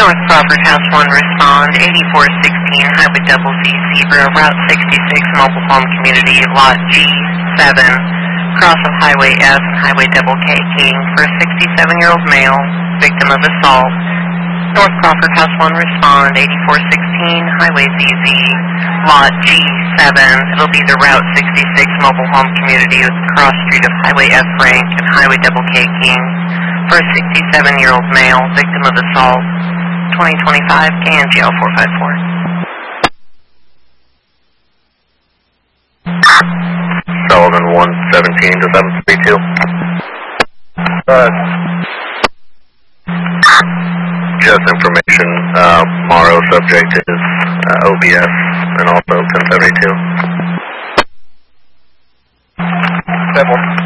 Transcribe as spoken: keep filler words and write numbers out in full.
North Crawford House one, respond, eighty-four sixteen Highway Double Z Zebra, Route sixty-six, Mobile Home Community, Lot G seven, cross of Highway S and Highway Double K King, for a sixty-seven-year-old male, victim of assault. North Crawford House one, respond, eighty-four sixteen Highway Z Z, Lot G seven. It'll be the Route sixty-six Mobile Home Community with the cross street of Highway S Rank and Highway Double K King, for a sixty-seven-year-old male, victim of assault. twenty twenty-five K N G L four five four. Sullivan one seventeen to seven three two. Uh, just information, uh, Morrow subject is uh, O B S and also ten seventy-two.